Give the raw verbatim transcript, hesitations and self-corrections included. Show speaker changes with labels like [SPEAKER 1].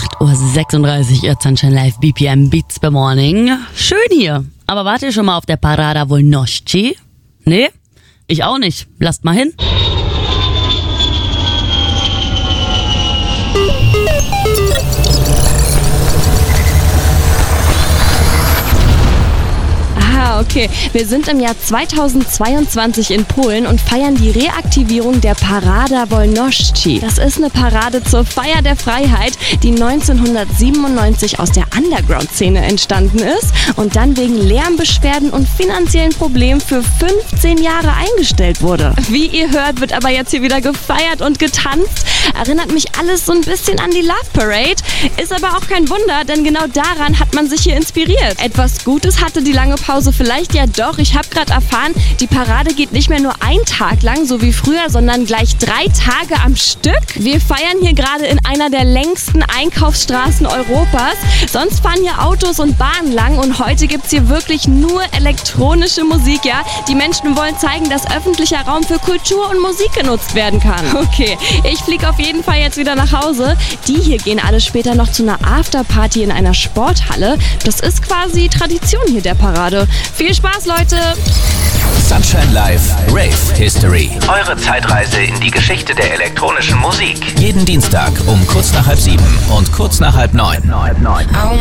[SPEAKER 1] acht Uhr sechsunddreißig, ihr Sunshine Live, B P M Beats per Morning. Schön hier. Aber wart ihr schon mal auf der Parada Wolności? Nee? Ich auch nicht. Lasst mal hin.
[SPEAKER 2] Okay, wir sind im Jahr zweitausendzweiundzwanzig in Polen und feiern die Reaktivierung der Parada Wolności. Das ist eine Parade zur Feier der Freiheit, die neunzehnhundertsiebenundneunzig aus der Underground-Szene entstanden ist und dann wegen Lärmbeschwerden und finanziellen Problemen für fünfzehn Jahre eingestellt wurde. Wie ihr hört, wird aber jetzt hier wieder gefeiert und getanzt. Erinnert mich alles so ein bisschen an die Love Parade. Ist aber auch kein Wunder, denn genau daran hat man sich hier inspiriert. Etwas Gutes hatte die lange Pause vielleicht ja doch. Ich habe gerade erfahren, die Parade geht nicht mehr nur einen Tag lang, so wie früher, sondern gleich drei Tage am Stück. Wir feiern hier gerade in einer der längsten Einkaufsstraßen Europas. Sonst fahren hier Autos und Bahnen lang und heute gibt's hier wirklich nur elektronische Musik, ja. Die Menschen wollen zeigen, dass öffentlicher Raum für Kultur und Musik genutzt werden kann. Okay, ich fliege auf jeden Fall jetzt wieder nach Hause. Die hier gehen alle später noch zu einer Afterparty in einer Sporthalle. Das ist quasi Tradition hier der Parade. Viel Spaß, Leute!
[SPEAKER 3] Sunshine Live Rave History. Eure Zeitreise in die Geschichte der elektronischen Musik. Jeden Dienstag um kurz nach halb sieben und kurz nach halb neun.